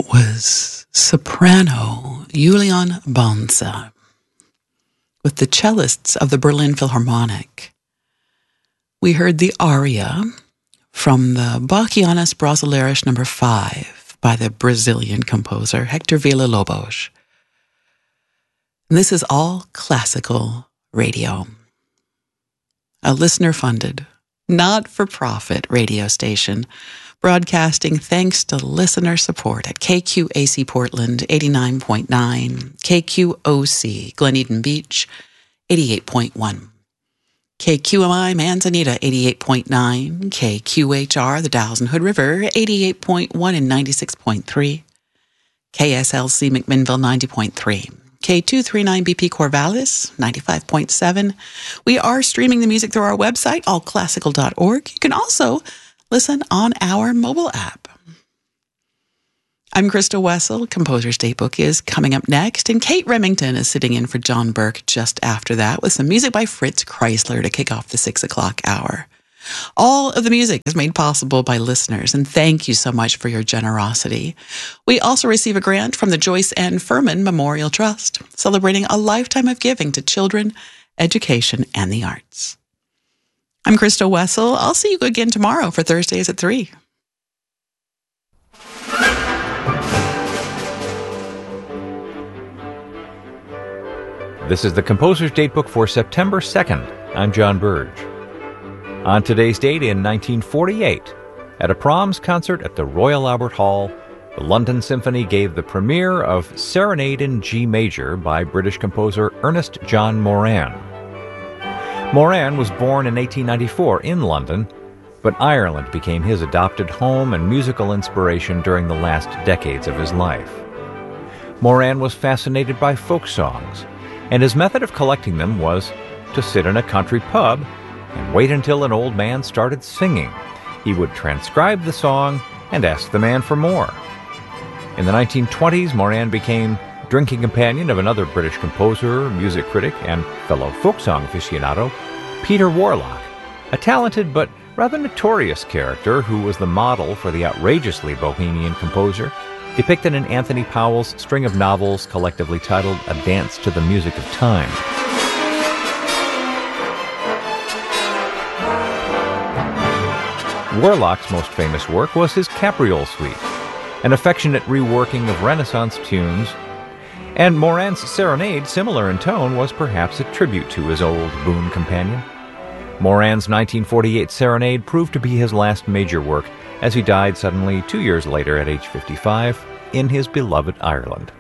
was soprano Julian Bonza with the cellists of the Berlin Philharmonic. We heard the aria from the Bachianas Brasileiras No. 5 by the Brazilian composer Hector Villa-Lobos. And this is All Classical Radio, a listener-funded, not-for-profit radio station broadcasting thanks to listener support at KQAC Portland 89.9, KQOC Glen Eden Beach 88.1, KQMI Manzanita 88.9, KQHR the Dalles and Hood River 88.1 and 96.3, KSLC McMinnville 90.3, K239BP Corvallis 95.7. We are streaming the music through our website, allclassical.org. You can also listen on our mobile app. I'm Krista Wessel. Composer's Datebook is coming up next, and Kate Remington is sitting in for John Burke just after that with some music by Fritz Kreisler to kick off the 6 o'clock hour. All of the music is made possible by listeners, and thank you so much for your generosity. We also receive a grant from the Joyce N. Furman Memorial Trust, celebrating a lifetime of giving to children, education, and the arts. I'm Krista Wessel. I'll see you again tomorrow for Thursdays at 3. This is the Composer's Datebook for September 2nd. I'm John Burge. On today's date in 1948, at a Brahms concert at the Royal Albert Hall, the London Symphony gave the premiere of Serenade in G Major by British composer Ernest John Moran. Moran was born in 1894 in London, but Ireland became his adopted home and musical inspiration during the last decades of his life. Moran was fascinated by folk songs, and his method of collecting them was to sit in a country pub and wait until an old man started singing. He would transcribe the song and ask the man for more. In the 1920s, Moran became drinking companion of another British composer, music critic, and fellow folk song aficionado, Peter Warlock, a talented but rather notorious character who was the model for the outrageously bohemian composer, depicted in Anthony Powell's string of novels collectively titled A Dance to the Music of Time. Warlock's most famous work was his Capriole Suite, an affectionate reworking of Renaissance tunes, and Moran's Serenade, similar in tone, was perhaps a tribute to his old boon companion. Moran's 1948 Serenade proved to be his last major work, as he died suddenly 2 years later at age 55 in his beloved Ireland.